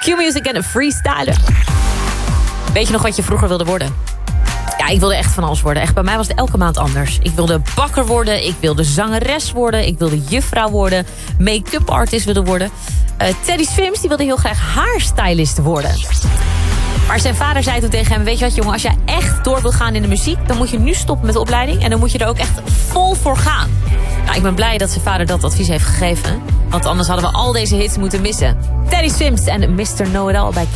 Q-Music en freestylen. Weet je nog wat je vroeger wilde worden? Ja, ik wilde echt van alles worden. Echt, bij mij was het elke maand anders. Ik wilde bakker worden, ik wilde zangeres worden, ik wilde juffrouw worden, make-up artist wilde worden. Teddy Swims die wilde heel graag haarstylist worden. Maar zijn vader zei toen tegen hem, weet je wat jongen, als jij echt door wilt gaan in de muziek, dan moet je nu stoppen met de opleiding en dan moet je er ook echt vol voor gaan. Nou, ik ben blij dat zijn vader dat advies heeft gegeven, want anders hadden we al deze hits moeten missen. Teddy Swims en Mr. Know-It-All bij